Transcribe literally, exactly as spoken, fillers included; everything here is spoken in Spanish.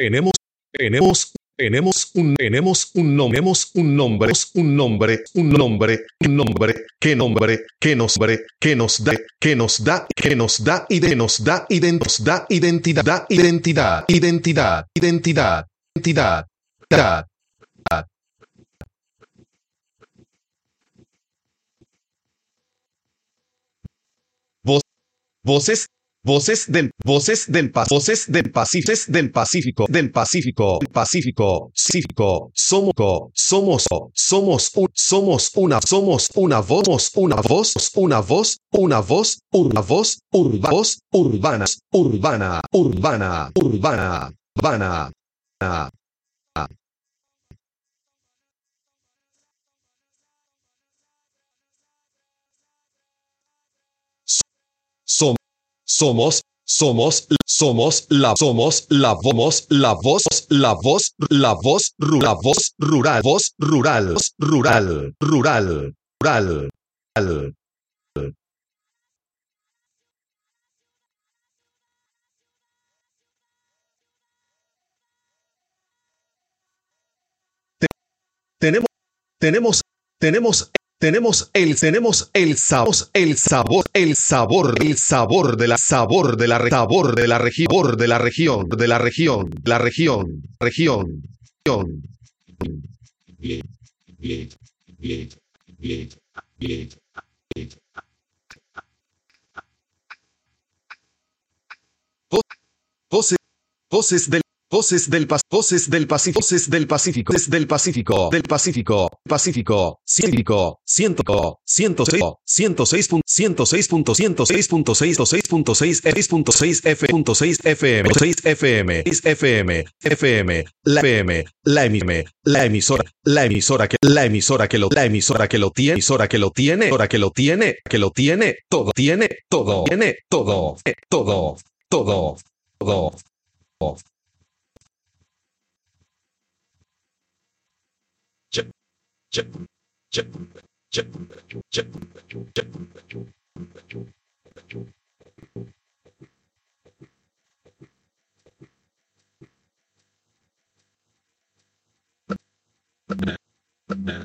tenemos, tenemos, tenemos un, tenemos un nombre, tenemos un nombre, un nombre, un nombre, un nombre, qué nombre, qué nombre, que nos da, que nos da, que nos da, y de nos da, y de nos da identidad, da identidad, identidad, identidad, identidad, identidad. Voz, voces, voces del, voces del, pa- voces del Pacífico, del Pacífico, del Pacífico, Pacífico, Pacífico, somos, somos, somos, un- somos una, somos una voz, una voz, una voz, una voz, una voz, urba, voz, urbana, urbana, urbana, urbana, urbana, urbana. Som- somos, somos, somos la, somos la voz, la voz, la voz, la voz, ru- la voz rural, voz rural, rural, rural, rural, rural. Tenemos, tenemos, tenemos, tenemos el, tenemos el sabor, el sabor, el sabor, el sabor de la sabor de la re- sabor de la región, de la región, de la región, la región, región, región. Vo- Voces, voces del, voces del, pas- voces del Pacífico, voces del Pacífico, voces del Pacífico, del Pacífico, Pacífico, ciento, ciento, ciento seis, ciento seis, ciento seis punto ciento seis punto seis, seis punto seis, seis punto seis F punto seis FM, seis FM, seis FM, FM, la F M, la M M, la emisora, la emisora que, la emisora que lo, la emisora que lo tiene, emisora que lo tiene, emisora que lo tiene, que lo tiene, todo, tiene, todo, tiene, todo, eh, todo, todo, todo. Chip, chip, chip, chip, chip, chip, chip, chip, chip.